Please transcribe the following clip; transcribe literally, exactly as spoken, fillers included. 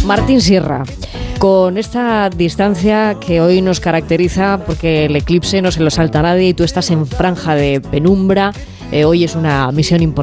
Martín Sierra, con esta distancia que hoy nos caracteriza, porque el eclipse no se lo salta a nadie y tú estás en franja de penumbra, eh, hoy es una misión importante.